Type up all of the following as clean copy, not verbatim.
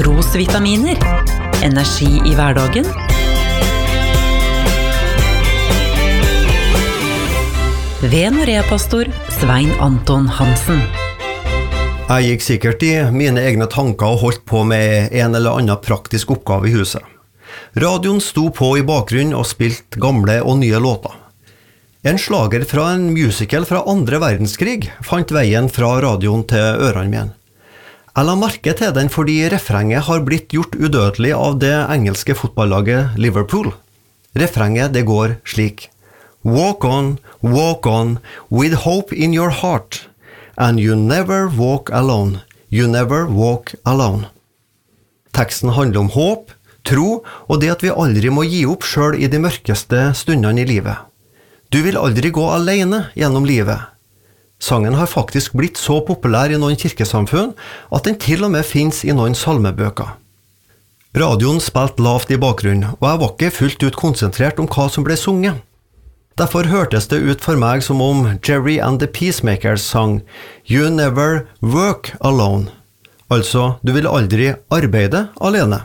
Trosvitaminer. Energi i hverdagen. Ved Norea-pastor Svein Anton Hansen. Jeg gikk sikkert i mine egne tanker og holdt på med en eller annen praktisk oppgave i huset. Radioen sto på i bakgrunnen og spilte gamle og nye låter. En slager fra en musical fra andre verdenskrig fant veien fra radioen til ørene mine. Jeg la merke til den fordi refrenget har blitt gjort udødelig av det engelske fotballaget Liverpool. Refrenget det går slik: walk on, with hope in your heart, and you never walk alone, you never walk alone. Teksten handler om håp, tro og det at vi aldri må gi opp selv i de mørkeste stundene i livet. Du vil aldri gå alene gjennom livet. Sangen har faktisk blitt så populær i noen kirkesamfunn at den til og med finnes i noen salmebøker. Radioen spilte lavt i bakgrunnen, og jeg var ikke fullt ut konsentrert om hva som ble sunget. Derfor hørtes det ut for meg som om Jerry and the Peacemakers sang «You never work alone». Altså, du vil aldri arbeide alene.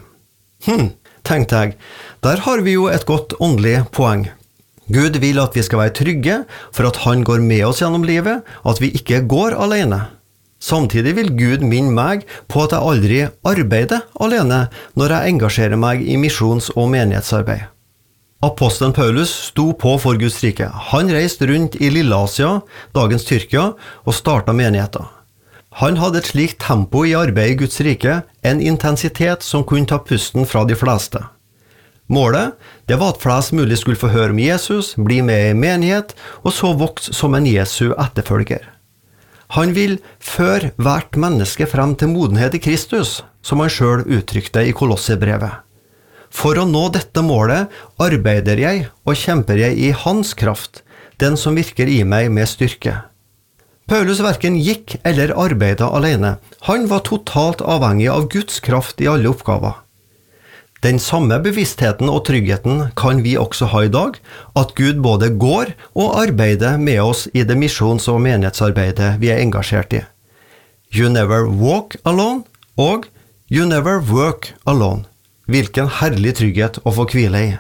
Tenkte jeg, der har vi jo et godt åndelig poeng. Gud vil at vi skal være trygge for at han går med oss gjennom livet, at vi ikke går alene. Samtidig vil Gud minne meg på at jeg aldri arbeider alene når jeg engasjerer meg i misjons- og menighetsarbeid. Apostelen Paulus sto på for Guds rike. Han reiste rundt i Lille-Asia, dagens Tyrkia, og startet menigheter. Han hadde et slikt tempo i arbeidet i Guds rike, en intensitet som kunne ta pusten fra de fleste. Målet, det var at flest mulig skulle få høre om Jesus, bli med i menighet, og så vokse som en Jesu etterfølger. Han vil føre hvert menneske frem til modenhet i Kristus, som han selv uttrykte i Kolossebrevet. For å nå dette målet arbeider jeg og kjemper jeg i hans kraft, den som virker i meg med styrke. Paulus hverken gikk eller arbeidet alene. Han var totalt avhengig av Guds kraft i alle oppgaver. Den samme bevisstheten og tryggheten kan vi også ha i dag, at Gud både går og arbeider med oss i det misjons- og menighetsarbeidet vi er engasjert i. You never walk alone, og you never work alone. Hvilken herlig trygghet å få hvile i.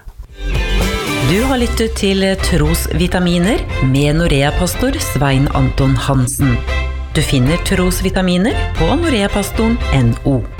Du har lyttet til Trosvitaminer med Norea-pastor Svein Anton Hansen. Du finner Trosvitaminer på noreapastoren.no.